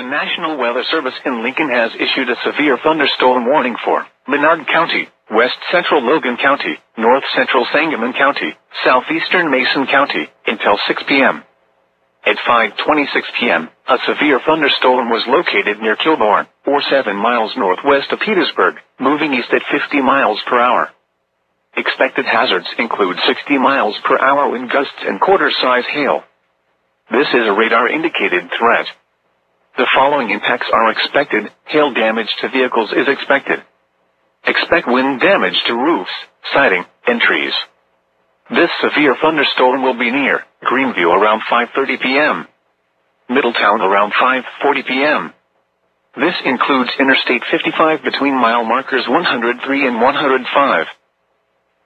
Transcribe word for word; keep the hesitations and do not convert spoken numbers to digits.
The National Weather Service in Lincoln has issued a severe thunderstorm warning for Menard County, West Central Logan County, North Central Sangamon County, Southeastern Mason County, until six p m At five twenty-six p m, a severe thunderstorm was located near Kilbourne, or seven miles northwest of Petersburg, moving east at fifty miles per hour. Expected hazards include sixty miles per hour wind gusts and quarter-size hail. This is a radar-indicated threat. The following impacts are expected. Hail damage to vehicles is expected. Expect wind damage to roofs, siding, and trees. This severe thunderstorm will be near Greenview around five thirty p m Middletown around five forty p m This includes Interstate fifty-five between mile markers one hundred three and one hundred five.